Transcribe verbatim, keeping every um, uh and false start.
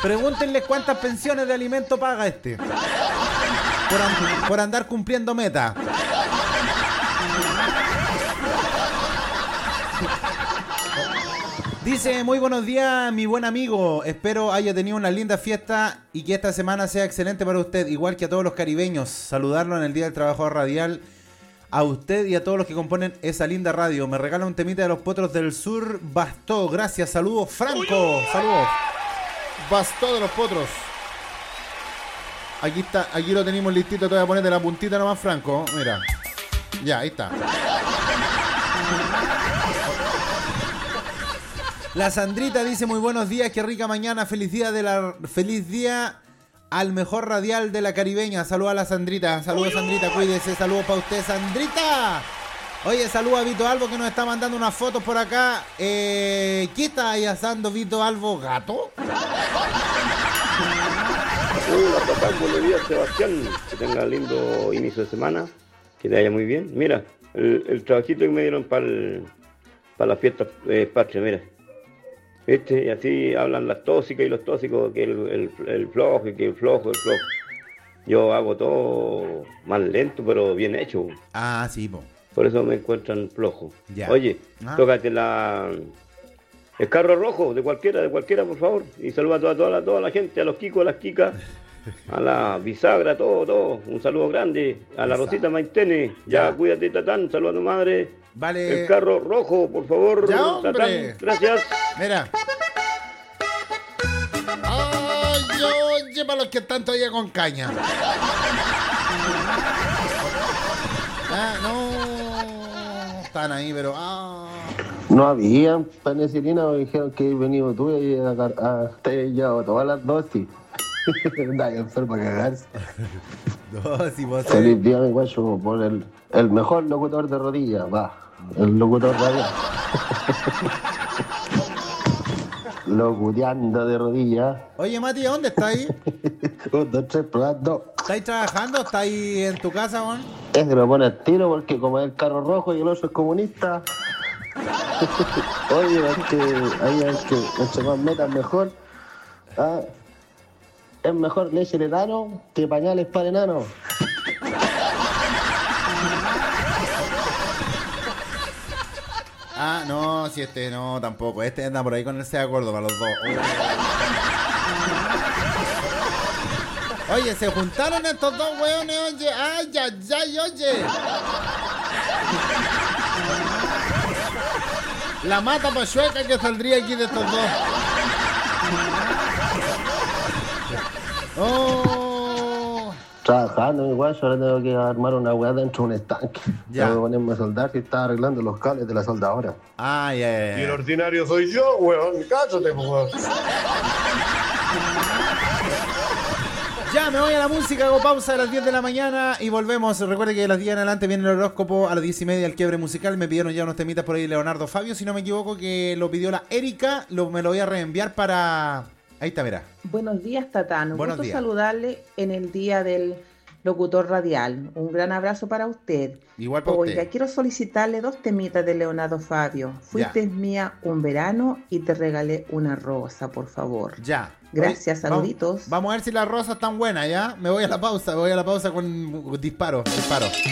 Pregúntenle cuántas pensiones de alimento paga este. Por, and- por andar cumpliendo meta. Dice, muy buenos días, mi buen amigo. Espero haya tenido una linda fiesta y que esta semana sea excelente para usted, igual que a todos los caribeños. Saludarlo en el Día del Trabajador Radial. A usted y a todos los que componen esa linda radio. Me regala un temita de los Potros del Sur. Bastó, gracias. Saludos, Franco. Saludos. Bastó de los Potros. Aquí está, aquí lo tenemos listito. Te voy a poner de la puntita nomás, Franco. Mira. Ya, ahí está. La Sandrita dice, muy buenos días, qué rica mañana, feliz día de la feliz día al mejor radial de la caribeña. Saludos a la Sandrita, saludos Sandrita, cuídese, saludos para usted, Sandrita. Oye, saludos a Vito Albo que nos está mandando unas fotos por acá. Eh, ¿Qué está ahí asando Vito Albo? ¿Gato? Hola papá, buenos días Sebastián, que tenga lindo inicio de semana, que te vaya muy bien. Mira, el, el trabajito que me dieron para la fiesta eh, patria, mira. Este, y así hablan las tóxicas y los tóxicos, que el, el, el flojo, y que el flojo, el flojo. Yo hago todo más lento, pero bien hecho. Ah, sí, po. Por eso me encuentran flojo. Ya. Oye, Ah. tócate la el carro rojo, de cualquiera, de cualquiera, por favor. Y saluda a toda, toda, la, toda la gente, a los Kikos, a las Kikas, a la bisagra, todo, todo. Un saludo grande. A la Rosita Maitene. Ya, Ya. cuídate, Tatán. Saluda a tu madre. Vale. El carro rojo, por favor. Ya, hombre. Tatán. Gracias. Mira. Ay, oye, para los que están todavía con caña. Ah, no. Están ahí, pero... Ah. No había penicilina, me dijeron que he venido tú y a, a, te he llevado todas las dosis. Nadie enfermo a cagarse. No, si vos Feliz día, mi guacho, por el, el mejor locutor de rodillas, va. El locutor radial. Locuteando de rodillas. Oye, Mati, ¿dónde está ahí? Un, dos, tres, probando. ¿Estáis trabajando? ¿Estáis en tu casa, Juan? Es que lo pone al tiro porque como es el carro rojo y el otro es comunista. Oye, es que ahí hay que entre más metas mejor. Ah, es mejor leche de enano que pañales para enano. Ah, no, si este no, tampoco. Este anda por ahí con ese acuerdo para los dos. Oye, Oye, se juntaron estos dos weones, oye. Ay, ay, ay, oye. La mata pachueca que saldría aquí de estos dos. Oh. Trabajando, mi guacho, ahora tengo que armar una weá dentro de un estanque. Ya. Tengo que ponerme a soldar si está arreglando los cables de la soldadora. Ay, ay, ay. Y el ordinario soy yo, weón. Cállate, po, weón. Ya, me voy a la música, hago pausa a las diez de la mañana y volvemos. Recuerde que a las diez en adelante viene el horóscopo, a las diez y media el quiebre musical. Me pidieron ya unos temitas por ahí Leonardo Fabio, si no me equivoco, que lo pidió la Erika. Lo, me lo voy a reenviar para... Ahí está, mira. Buenos días, Tatán. Un Buenos gusto días. saludarle en el día del locutor radial. Un gran abrazo para usted. Igual para Oiga, usted. quiero solicitarle dos temitas de Leonardo Fabio. Fuiste mía un verano y te regalé una rosa, por favor. Ya. Gracias, Oye, saluditos. Vamos, vamos a ver si las rosas están buenas, ¿ya? Me voy a la pausa, me voy a la pausa con disparo, disparo.